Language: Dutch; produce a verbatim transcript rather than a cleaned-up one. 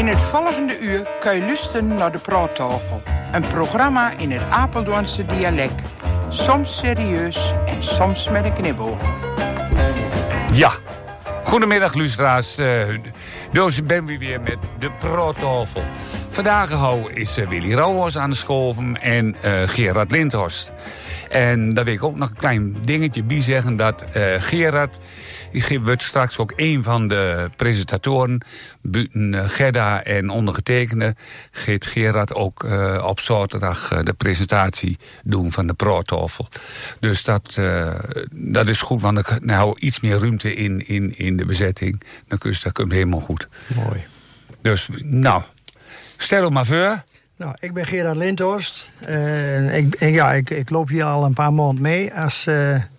In het volgende uur kun je luisteren naar de Praattafel. Een programma in het Apeldoornse dialect. Soms serieus en soms met een knipoog. Ja, goedemiddag luisteraars. Uh, dus ben we weer met de Praattafel. Vandaag hou is uh, Willy Rauwhorst aan de schoven en uh, Gerard Lindhorst. En daar wil ik ook nog een klein dingetje bij zeggen dat uh, Gerard... die wordt straks ook een van de presentatoren. Buiten uh, Gerda en ondergetekende gaat Gerard ook uh, op zaterdag uh, de presentatie doen van de Praattafel. Dus dat, uh, dat is goed, want er nou iets meer ruimte in, in, in de bezetting. Dan kun je, dat komt helemaal goed. Mooi. Dus, nou, stel hem maar voor. Nou, ik ben Gerard Lindhorst. Uh, ik, ik, ja, ik, ik loop hier al een paar maanden mee als uh,